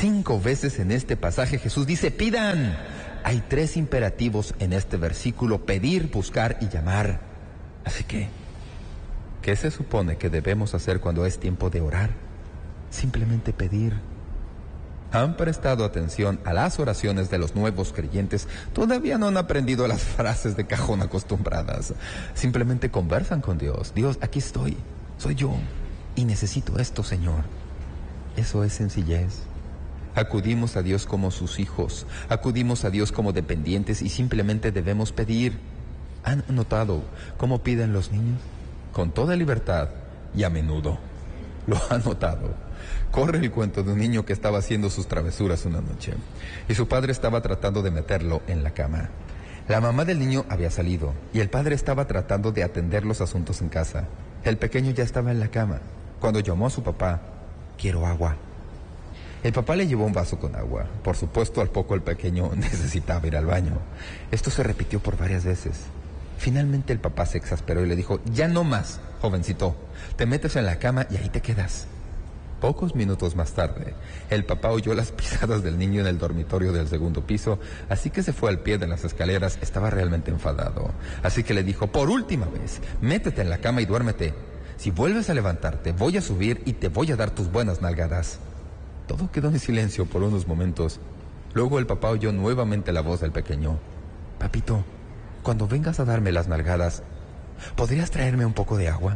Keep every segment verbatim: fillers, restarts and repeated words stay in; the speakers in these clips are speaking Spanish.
Cinco veces en este pasaje Jesús dice, pidan. Hay tres imperativos en este versículo: pedir, buscar y llamar. Así que, ¿qué se supone que debemos hacer cuando es tiempo de orar? Simplemente pedir. ¿Han prestado atención a las oraciones de los nuevos creyentes? Todavía no han aprendido las frases de cajón acostumbradas. Simplemente conversan con Dios. Dios, aquí estoy, soy yo, y necesito esto, Señor. Eso es sencillez. Acudimos a Dios como sus hijos, acudimos a Dios como dependientes y simplemente debemos pedir. ¿Han notado cómo piden los niños? Con toda libertad y a menudo. ¿Lo han notado? Corre el cuento de un niño que estaba haciendo sus travesuras una noche y su padre estaba tratando de meterlo en la cama. La mamá del niño había salido y el padre estaba tratando de atender los asuntos en casa. El pequeño ya estaba en la cama cuando llamó a su papá: quiero agua. El papá le llevó un vaso con agua. Por supuesto, al poco el pequeño necesitaba ir al baño. Esto se repitió por varias veces. Finalmente el papá se exasperó y le dijo: ya no más, jovencito. Te metes en la cama y ahí te quedas. Pocos minutos más tarde, el papá oyó las pisadas del niño en el dormitorio del segundo piso, así que se fue al pie de las escaleras. Estaba realmente enfadado. Así que le dijo: por última vez, métete en la cama y duérmete. Si vuelves a levantarte, voy a subir y te voy a dar tus buenas nalgadas. Todo quedó en silencio por unos momentos. Luego el papá oyó nuevamente la voz del pequeño: papito, cuando vengas a darme las nalgadas, ¿podrías traerme un poco de agua?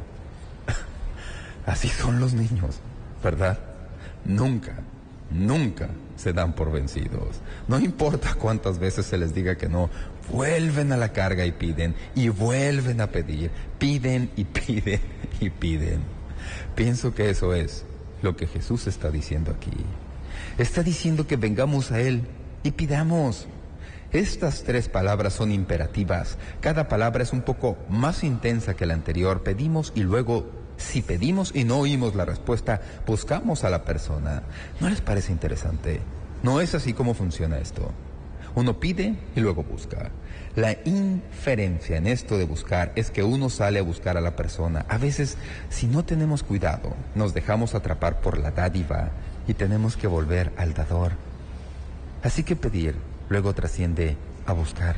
Así son los niños, ¿verdad? Nunca, nunca se dan por vencidos. No importa cuántas veces se les diga que no, vuelven a la carga y piden, y vuelven a pedir, piden y piden y piden. Pienso que eso es lo que Jesús está diciendo aquí. Está diciendo que vengamos a Él y pidamos. Estas tres palabras son imperativas. Cada palabra es un poco más intensa que la anterior. Pedimos y luego, si pedimos y no oímos la respuesta, buscamos a la persona. ¿No les parece interesante? No es así como funciona esto. Uno pide y luego busca. La inferencia en esto de buscar es que uno sale a buscar a la persona. A veces, si no tenemos cuidado, nos dejamos atrapar por la dádiva y tenemos que volver al dador. Así que pedir luego trasciende a buscar.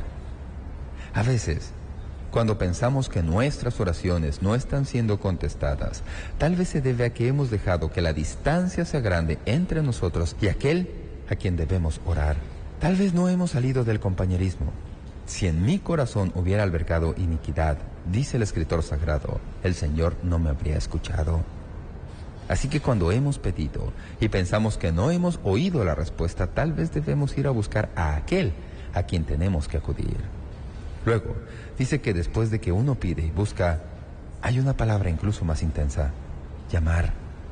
A veces, cuando pensamos que nuestras oraciones no están siendo contestadas, tal vez se debe a que hemos dejado que la distancia sea grande entre nosotros y aquel a quien debemos orar. Tal vez no hemos salido del compañerismo. Si en mi corazón hubiera albergado iniquidad, dice el escritor sagrado, el Señor no me habría escuchado. Así que cuando hemos pedido y pensamos que no hemos oído la respuesta, tal vez debemos ir a buscar a aquel a quien tenemos que acudir. Luego, dice que después de que uno pide y busca, hay una palabra incluso más intensa: llamar.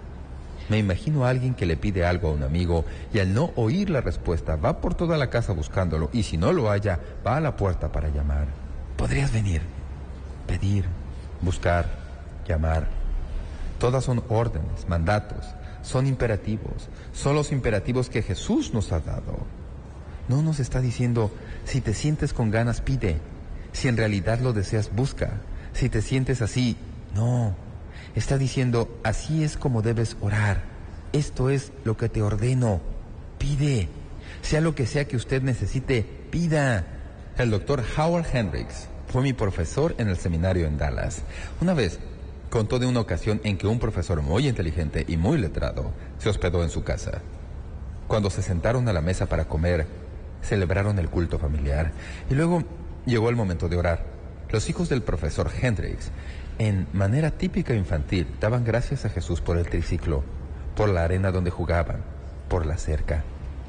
Me imagino a alguien que le pide algo a un amigo y al no oír la respuesta va por toda la casa buscándolo, y si no lo halla, va a la puerta para llamar. ¿Podrías venir? Pedir, buscar, llamar. Todas son órdenes, mandatos, son imperativos. Son los imperativos que Jesús nos ha dado. No nos está diciendo: si te sientes con ganas, pide. Si en realidad lo deseas, busca. Si te sientes así, no. Está diciendo: así es como debes orar. Esto es lo que te ordeno. Pide. Sea lo que sea que usted necesite, pida. El doctor Howard Hendricks fue mi profesor en el seminario en Dallas. Una vez contó de una ocasión en que un profesor muy inteligente y muy letrado se hospedó en su casa. Cuando se sentaron a la mesa para comer, celebraron el culto familiar y luego llegó el momento de orar. Los hijos del profesor Hendricks, en manera típica infantil, daban gracias a Jesús por el triciclo, por la arena donde jugaban, por la cerca.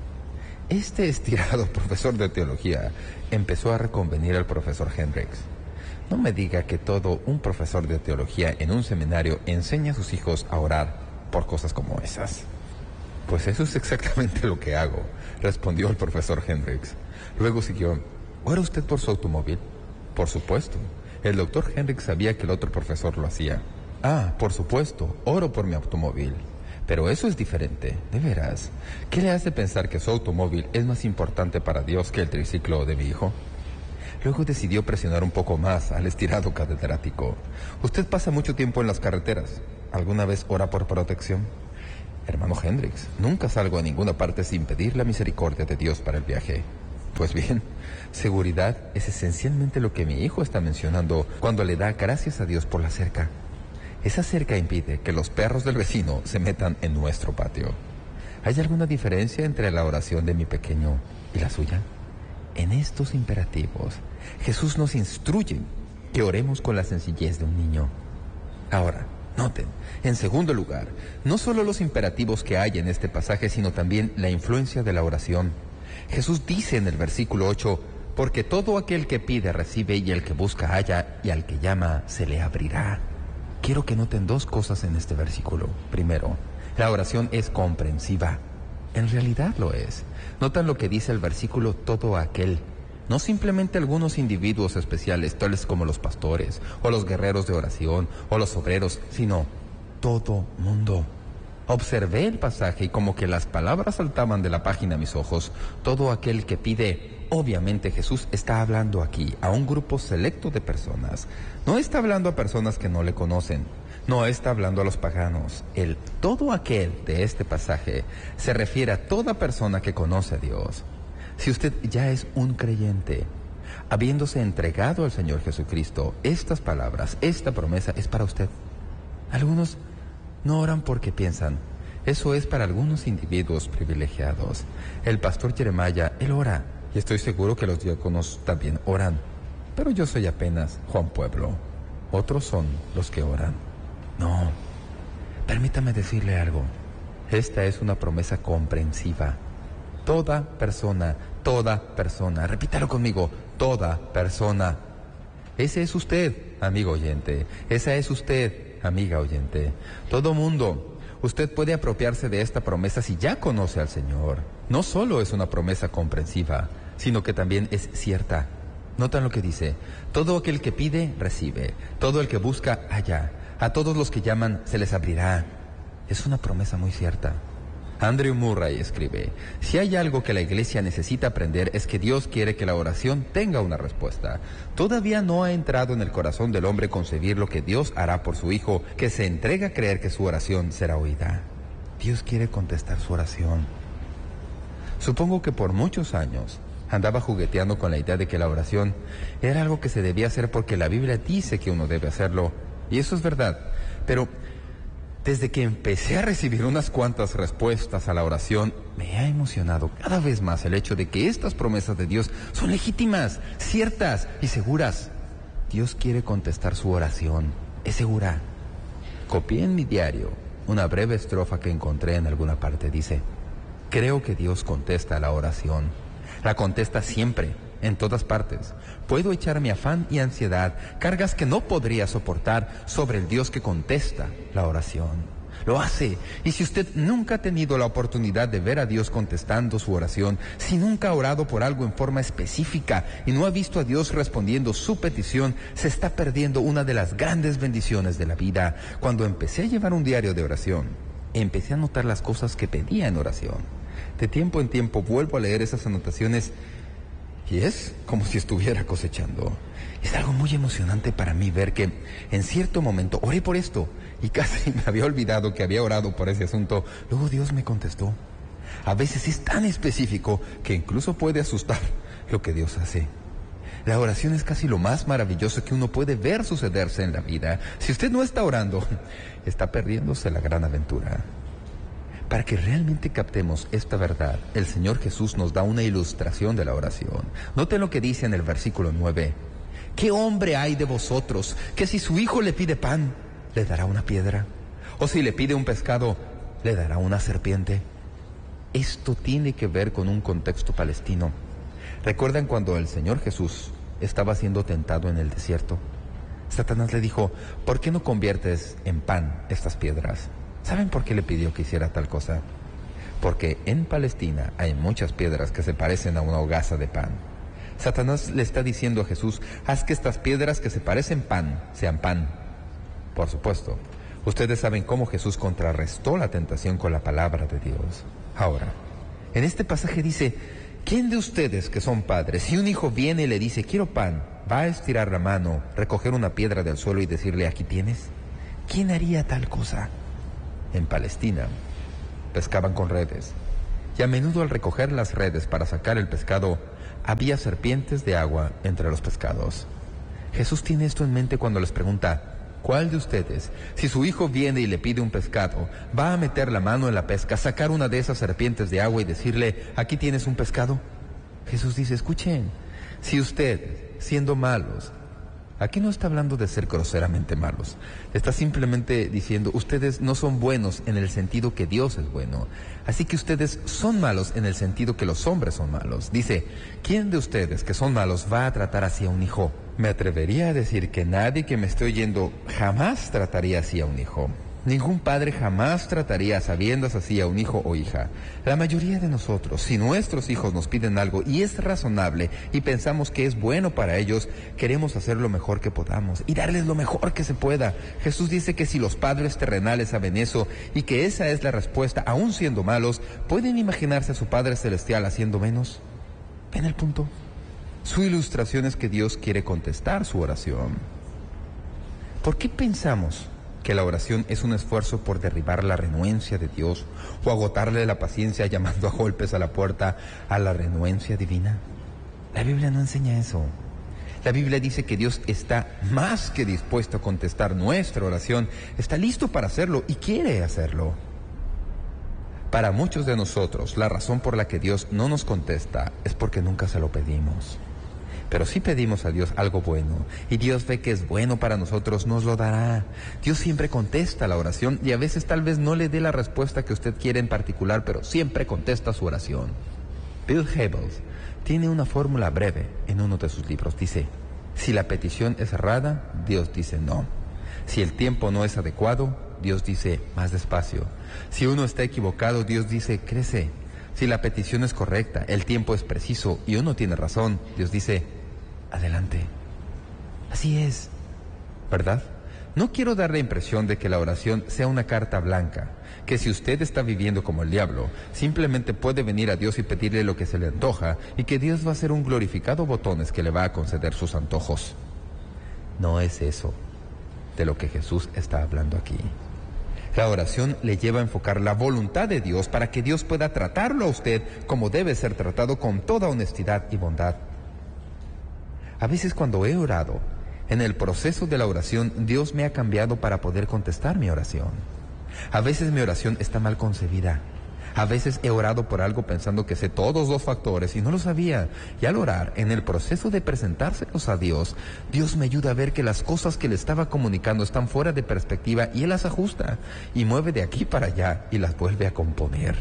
Este estirado profesor de teología empezó a reconvenir al profesor Hendricks. No me diga que todo un profesor de teología en un seminario enseña a sus hijos a orar por cosas como esas. Pues eso es exactamente lo que hago, respondió el profesor Hendricks. Luego siguió: ¿ora usted por su automóvil? Por supuesto. El doctor Hendricks sabía que el otro profesor lo hacía. Ah, por supuesto, oro por mi automóvil. Pero eso es diferente, de veras. ¿Qué le hace pensar que su automóvil es más importante para Dios que el triciclo de mi hijo? Luego decidió presionar un poco más al estirado catedrático. Usted pasa mucho tiempo en las carreteras. ¿Alguna vez ora por protección? Hermano Hendrix, nunca salgo a ninguna parte sin pedir la misericordia de Dios para el viaje. Pues bien, seguridad es esencialmente lo que mi hijo está mencionando cuando le da gracias a Dios por la cerca. Esa cerca impide que los perros del vecino se metan en nuestro patio. ¿Hay alguna diferencia entre la oración de mi pequeño y la suya? En estos imperativos, Jesús nos instruye que oremos con la sencillez de un niño. Ahora, noten, en segundo lugar, no solo los imperativos que hay en este pasaje, sino también la influencia de la oración. Jesús dice en el versículo ocho, porque todo aquel que pide recibe, y el que busca halla, y al que llama se le abrirá. Quiero que noten dos cosas en este versículo. Primero, la oración es comprensiva. En realidad lo es. Notan lo que dice el versículo todo aquel. No simplemente algunos individuos especiales, tales como los pastores, o los guerreros de oración, o los obreros, sino todo mundo. Observé el pasaje y como que las palabras saltaban de la página a mis ojos. Todo aquel que pide, obviamente Jesús está hablando aquí a un grupo selecto de personas. No está hablando a personas que no le conocen. No está hablando a los paganos. El todo aquel de este pasaje se refiere a toda persona que conoce a Dios. Si usted ya es un creyente, habiéndose entregado al Señor Jesucristo, estas palabras, esta promesa es para usted. Algunos no oran porque piensan, eso es para algunos individuos privilegiados. El pastor Jeremiah, él ora, y estoy seguro que los diáconos también oran. Pero yo soy apenas Juan Pueblo. Otros son los que oran. No, permítame decirle algo. Esta es una promesa comprensiva. Toda persona, toda persona, repítalo conmigo, toda persona. Ese es usted, amigo oyente. Esa es usted, amiga oyente. Todo mundo. Usted puede apropiarse de esta promesa si ya conoce al Señor. No solo es una promesa comprensiva, sino que también es cierta. Notan lo que dice. Todo aquel que pide, recibe. Todo el que busca, halla. A todos los que llaman, se les abrirá. Es una promesa muy cierta. Andrew Murray escribe, si hay algo que la iglesia necesita aprender es que Dios quiere que la oración tenga una respuesta. Todavía no ha entrado en el corazón del hombre concebir lo que Dios hará por su Hijo, que se entrega a creer que su oración será oída. Dios quiere contestar su oración. Supongo que por muchos años andaba jugueteando con la idea de que la oración era algo que se debía hacer porque la Biblia dice que uno debe hacerlo, y eso es verdad, pero desde que empecé a recibir unas cuantas respuestas a la oración, me ha emocionado cada vez más el hecho de que estas promesas de Dios son legítimas, ciertas y seguras. Dios quiere contestar su oración, es segura. Copié en mi diario una breve estrofa que encontré en alguna parte. Dice, creo que Dios contesta la oración. La contesta siempre, en todas partes. Puedo echar mi afán y ansiedad, cargas que no podría soportar, sobre el Dios que contesta la oración. Lo hace. Y si usted nunca ha tenido la oportunidad de ver a Dios contestando su oración, si nunca ha orado por algo en forma específica y no ha visto a Dios respondiendo su petición, se está perdiendo una de las grandes bendiciones de la vida. Cuando empecé a llevar un diario de oración, empecé a anotar las cosas que pedía en oración. De tiempo en tiempo vuelvo a leer esas anotaciones y es como si estuviera cosechando. Es algo muy emocionante para mí ver que en cierto momento oré por esto y casi me había olvidado que había orado por ese asunto. Luego Dios me contestó. A veces es tan específico que incluso puede asustar lo que Dios hace. La oración es casi lo más maravilloso que uno puede ver sucederse en la vida. Si usted no está orando, está perdiéndose la gran aventura. Para que realmente captemos esta verdad, el Señor Jesús nos da una ilustración de la oración. Noten lo que dice en el versículo nueve. ¿Qué hombre hay de vosotros que si su hijo le pide pan, le dará una piedra? ¿O si le pide un pescado, le dará una serpiente? Esto tiene que ver con un contexto palestino. ¿Recuerdan cuando el Señor Jesús estaba siendo tentado en el desierto? Satanás le dijo, ¿por qué no conviertes en pan estas piedras? ¿Saben por qué le pidió que hiciera tal cosa? Porque en Palestina hay muchas piedras que se parecen a una hogaza de pan. Satanás le está diciendo a Jesús, haz que estas piedras que se parecen pan, sean pan. Por supuesto, ustedes saben cómo Jesús contrarrestó la tentación con la palabra de Dios. Ahora, en este pasaje dice, ¿quién de ustedes que son padres, si un hijo viene y le dice, quiero pan, va a estirar la mano, recoger una piedra del suelo y decirle, aquí tienes? ¿Quién haría tal cosa? En Palestina, pescaban con redes. Y a menudo al recoger las redes para sacar el pescado, había serpientes de agua entre los pescados. Jesús tiene esto en mente cuando les pregunta, ¿cuál de ustedes, si su hijo viene y le pide un pescado, va a meter la mano en la pesca, sacar una de esas serpientes de agua y decirle, aquí tienes un pescado? Jesús dice, escuchen, si ustedes, siendo malos, aquí no está hablando de ser groseramente malos, está simplemente diciendo, ustedes no son buenos en el sentido que Dios es bueno, así que ustedes son malos en el sentido que los hombres son malos. Dice, ¿quién de ustedes que son malos va a tratar así a un hijo? Me atrevería a decir que nadie que me esté oyendo jamás trataría así a un hijo. Ningún padre jamás trataría a sabiendas así a un hijo o hija. La mayoría de nosotros, si nuestros hijos nos piden algo y es razonable y pensamos que es bueno para ellos, queremos hacer lo mejor que podamos y darles lo mejor que se pueda. Jesús dice que si los padres terrenales saben eso y que esa es la respuesta, aún siendo malos, ¿pueden imaginarse a su Padre Celestial haciendo menos? ¿Ven el punto? Su ilustración es que Dios quiere contestar su oración. ¿Por qué pensamos que la oración es un esfuerzo por derribar la renuencia de Dios o agotarle la paciencia llamando a golpes a la puerta a la renuencia divina? La Biblia no enseña eso. La Biblia dice que Dios está más que dispuesto a contestar nuestra oración, está listo para hacerlo y quiere hacerlo. Para muchos de nosotros, la razón por la que Dios no nos contesta es porque nunca se lo pedimos. Pero si pedimos a Dios algo bueno y Dios ve que es bueno para nosotros, nos lo dará. Dios siempre contesta la oración y a veces tal vez no le dé la respuesta que usted quiere en particular, pero siempre contesta su oración. Bill Hybels tiene una fórmula breve en uno de sus libros. Dice, si la petición es errada, Dios dice no. Si el tiempo no es adecuado, Dios dice más despacio. Si uno está equivocado, Dios dice crece. Si la petición es correcta, el tiempo es preciso y uno tiene razón, Dios dice adelante. Así es, ¿verdad? No quiero dar la impresión de que la oración sea una carta blanca, que si usted está viviendo como el diablo, simplemente puede venir a Dios y pedirle lo que se le antoja y que Dios va a ser un glorificado botones que le va a conceder sus antojos. No es eso de lo que Jesús está hablando aquí. La oración le lleva a enfocar la voluntad de Dios para que Dios pueda tratarlo a usted como debe ser tratado, con toda honestidad y bondad. A veces cuando he orado, en el proceso de la oración, Dios me ha cambiado para poder contestar mi oración. A veces mi oración está mal concebida. A veces he orado por algo pensando que sé todos los factores y no lo sabía. Y al orar, en el proceso de presentárselos a Dios, Dios me ayuda a ver que las cosas que le estaba comunicando están fuera de perspectiva y Él las ajusta y mueve de aquí para allá y las vuelve a componer.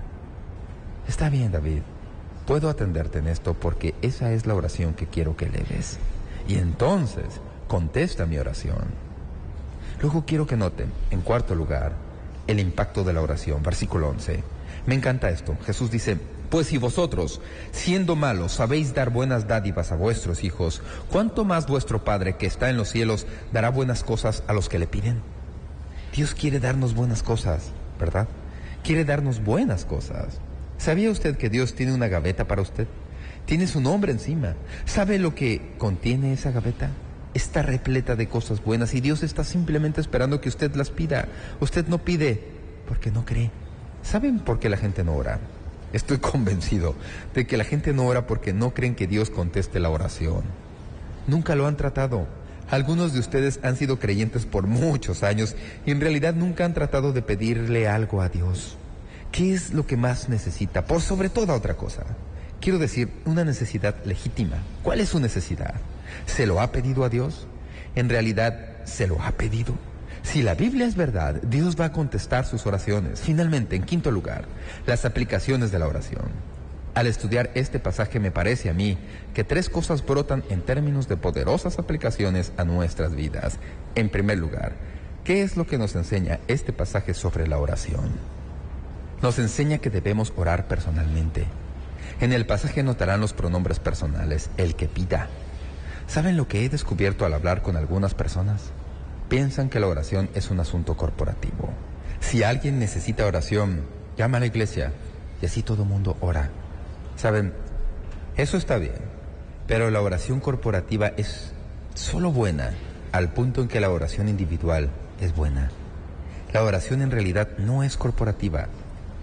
Está bien, David. Puedo atenderte en esto porque esa es la oración que quiero que eleves. Y entonces, contesta mi oración. Luego quiero que noten, en cuarto lugar, el impacto de la oración. Versículo once. Me encanta esto. Jesús dice, pues si vosotros, siendo malos, sabéis dar buenas dádivas a vuestros hijos, ¿cuánto más vuestro Padre que está en los cielos dará buenas cosas a los que le piden? Dios quiere darnos buenas cosas, ¿verdad? Quiere darnos buenas cosas. ¿Sabía usted que Dios tiene una gaveta para usted? Tiene su nombre encima. ¿Sabe lo que contiene esa gaveta? Está repleta de cosas buenas y Dios está simplemente esperando que usted las pida. Usted no pide porque no cree. ¿Saben por qué la gente no ora? Estoy convencido de que la gente no ora porque no creen que Dios conteste la oración. Nunca lo han tratado. Algunos de ustedes han sido creyentes por muchos años y en realidad nunca han tratado de pedirle algo a Dios. ¿Qué es lo que más necesita? Por sobre toda otra cosa. Quiero decir, una necesidad legítima. ¿Cuál es su necesidad? ¿Se lo ha pedido a Dios? ¿En realidad se lo ha pedido? Si la Biblia es verdad, Dios va a contestar sus oraciones. Finalmente, en quinto lugar, las aplicaciones de la oración. Al estudiar este pasaje me parece a mí que tres cosas brotan en términos de poderosas aplicaciones a nuestras vidas. En primer lugar, ¿qué es lo que nos enseña este pasaje sobre la oración? Nos enseña que debemos orar personalmente. En el pasaje notarán los pronombres personales, el que pida. ¿Saben lo que he descubierto al hablar con algunas personas? Piensan que la oración es un asunto corporativo. Si alguien necesita oración, llama a la iglesia y así todo el mundo ora. ¿Saben? Eso está bien, pero la oración corporativa es solo buena al punto en que la oración individual es buena. La oración en realidad no es corporativa,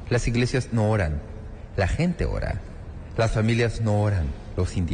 Las iglesias no oran, la gente ora. Las familias no oran, los individuos